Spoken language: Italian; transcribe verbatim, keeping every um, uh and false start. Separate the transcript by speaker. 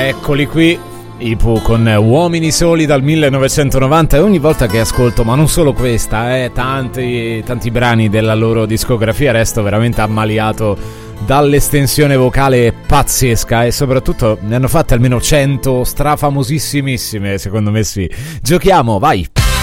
Speaker 1: Eccoli qui, i Pooh con Uomini Soli dal millenovecentonovanta, e ogni volta che ascolto, ma non solo questa, eh, tanti, tanti brani della loro discografia, resto veramente ammaliato dall'estensione vocale pazzesca, e soprattutto ne hanno fatte almeno cento strafamosissimissime, secondo me sì. Giochiamo, vai!